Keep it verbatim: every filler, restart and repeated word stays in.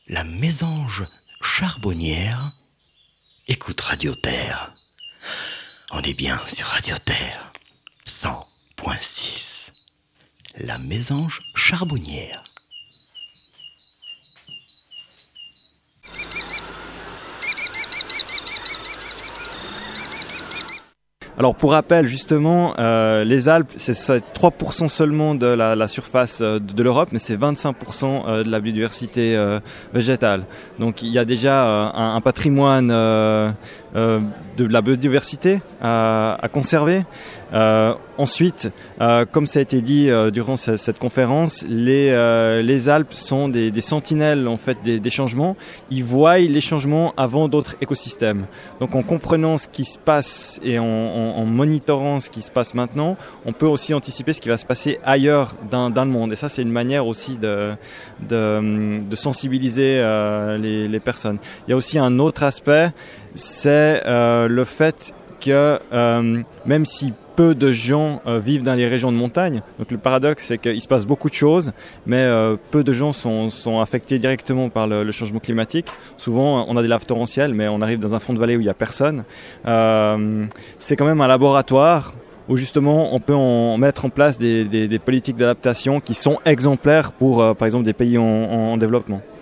la mésange charbonnière écoute Radio Terre. On est bien sur Radio Terre, cent point six. La mésange charbonnière. Alors pour rappel justement, euh, les Alpes c'est, c'est trois pour cent seulement de la, la surface de, de l'Europe, mais c'est vingt-cinq pour cent de la biodiversité euh, végétale. Donc il y a déjà euh, un, un patrimoine euh, euh, de la biodiversité à, à conserver. Euh, ensuite, euh, comme ça a été dit euh, durant cette, cette conférence, les, euh, les Alpes sont des, des sentinelles en fait des, des changements. Ils voient les changements avant d'autres écosystèmes. Donc en comprenant ce qui se passe et en, en, en monitorant ce qui se passe maintenant, on peut aussi anticiper ce qui va se passer ailleurs dans, dans le monde. Et ça, c'est une manière aussi de, de, de sensibiliser euh, les, les personnes. Il y a aussi un autre aspect, c'est euh, le fait que euh, même si peu de gens euh, vivent dans les régions de montagne. Donc le paradoxe, c'est qu'il se passe beaucoup de choses, mais euh, peu de gens sont, sont affectés directement par le, le changement climatique. Souvent, on a des laves torrentielles, mais on arrive dans un fond de vallée où il n'y a personne. Euh, c'est quand même un laboratoire où justement on peut en mettre en place des, des, des politiques d'adaptation qui sont exemplaires pour, euh, par exemple, des pays en, en développement.